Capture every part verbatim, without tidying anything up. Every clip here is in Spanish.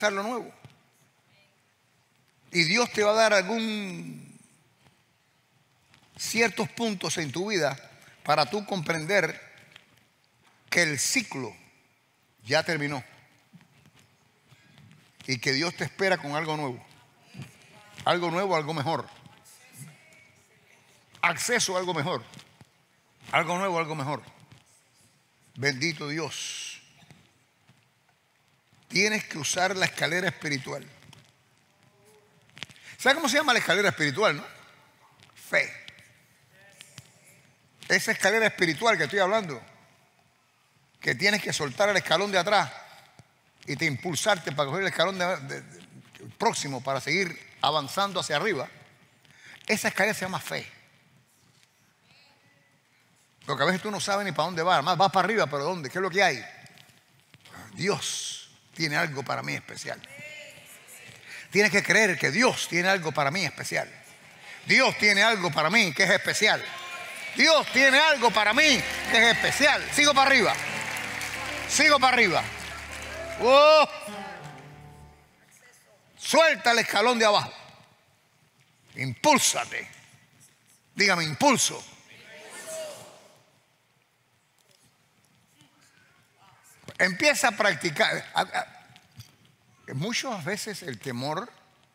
lo nuevo. Y Dios te va a dar algún ciertos puntos en tu vida para tú comprender que el ciclo ya terminó y que Dios te espera con algo nuevo. Algo nuevo, algo mejor. Acceso a algo mejor. Algo nuevo, algo mejor. Bendito Dios. Tienes que usar la escalera espiritual. ¿Sabe cómo se llama la escalera espiritual, no? Fe. Esa escalera espiritual que estoy hablando, que tienes que soltar el escalón de atrás y te impulsarte para coger el escalón de, de, de, próximo para seguir avanzando hacia arriba. Esa escalera se llama fe. Porque a veces tú no sabes ni para dónde vas. Además vas para arriba, pero ¿dónde? ¿Qué es lo que hay? Dios tiene algo para mí especial. Tienes que creer que Dios tiene algo para mí especial. Dios tiene algo para mí que es especial. Dios tiene algo para mí que es especial. Sigo para arriba. Sigo para arriba. Oh. Suelta el escalón de abajo. Impúlsate. Dígame, impulso. Empieza a practicar. Muchas veces el temor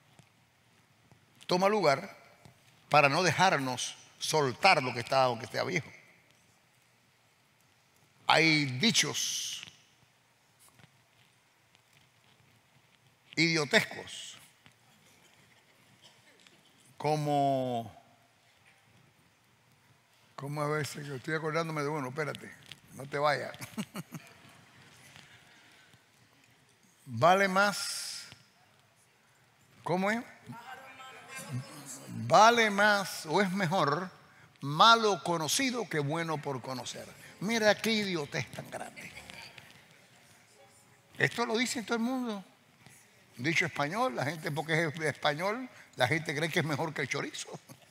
toma lugar para no dejarnos soltar lo que está, aunque esté viejo. Hay dichos idiotescos como, como a veces, yo estoy acordándome de uno, espérate, no te vayas. Vale más, ¿cómo es? Vale más o es mejor malo conocido que bueno por conocer. Mira qué idiotez tan grande. Esto lo dice todo el mundo. Dicho español, la gente porque es español, la gente cree que es mejor que el chorizo.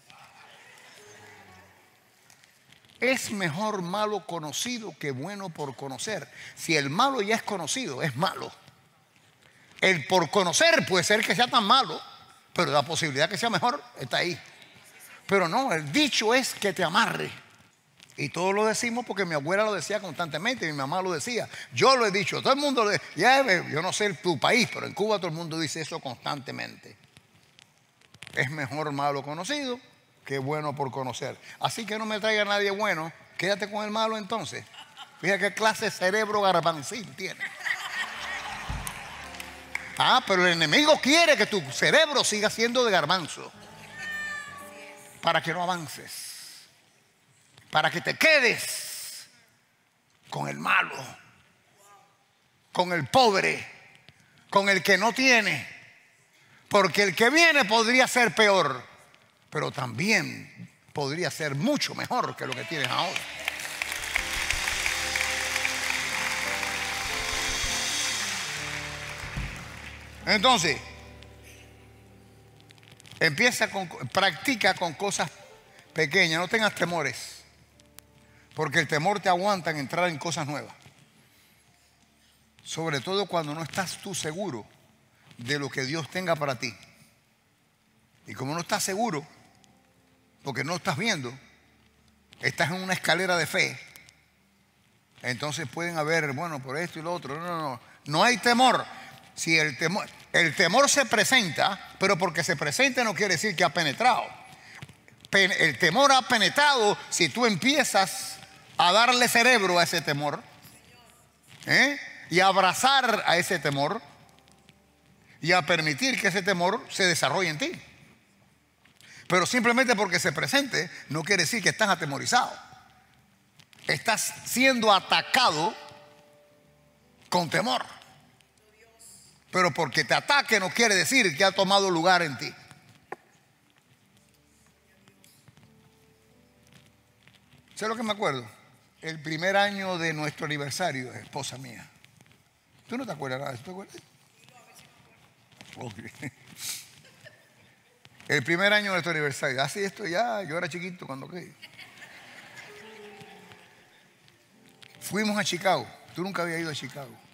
Es mejor malo conocido que bueno por conocer. Si el malo ya es conocido, es malo. El por conocer puede ser que sea tan malo, pero la posibilidad que sea mejor está ahí. Pero no, el dicho es que te amarre. Y todos lo decimos porque mi abuela lo decía constantemente, mi mamá lo decía. Yo lo he dicho, todo el mundo lo dice. Ya, yo no sé tu país, pero en Cuba todo el mundo dice eso constantemente. Es mejor malo conocido que bueno por conocer. Así que no me traiga nadie bueno, quédate con el malo entonces. Fíjate qué clase de cerebro garbancil tiene. Ah, pero el enemigo quiere que tu cerebro siga siendo de garbanzo para que no avances, para que te quedes con el malo, con el pobre, con el que no tiene, porque el que viene podría ser peor, pero también podría ser mucho mejor que lo que tienes ahora. Entonces, empieza con, practica con cosas pequeñas, no tengas temores, porque el temor te aguanta en entrar en cosas nuevas. Sobre todo cuando no estás tú seguro de lo que Dios tenga para ti. Y como no estás seguro, porque no estás viendo, estás en una escalera de fe, entonces pueden haber, bueno, por esto y lo otro. No, no, no, no hay temor. Si el temor, el temor se presenta, pero porque se presenta no quiere decir que ha penetrado. El temor ha penetrado si tú empiezas a darle cerebro a ese temor, ¿eh? Y a abrazar a ese temor y a permitir que ese temor se desarrolle en ti. Pero simplemente porque se presente no quiere decir que estás atemorizado. Estás siendo atacado con temor. Pero porque te ataque no quiere decir que ha tomado lugar en ti. ¿Sabes lo que me acuerdo? El primer año de nuestro aniversario, esposa mía. ¿Tú no te acuerdas nada de eso? ¿Te acuerdas? Okay. El primer año de nuestro aniversario. Así esto ya, yo era chiquito cuando qué. Fuimos a Chicago. Tú nunca habías ido a Chicago.